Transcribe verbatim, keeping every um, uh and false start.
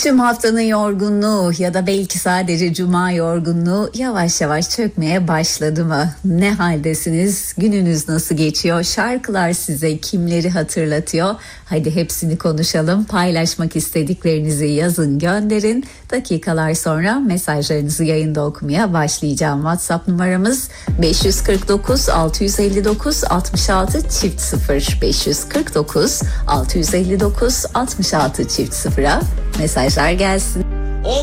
Tüm haftanın yorgunluğu ya da belki sadece cuma yorgunluğu yavaş yavaş çökmeye başladı mı? Ne haldesiniz? Gününüz nasıl geçiyor? Şarkılar size kimleri hatırlatıyor? Hadi hepsini konuşalım. Paylaşmak istediklerinizi yazın, gönderin. Dakikalar sonra mesajlarınızı yayında okumaya başlayacağım. WhatsApp numaramız beş yüz kırk dokuz altı yüz elli dokuz altmış altı çift sıfır beş yüz kırk dokuz altı yüz elli dokuz altmış altı çift sıfıra mesajlar gelsin.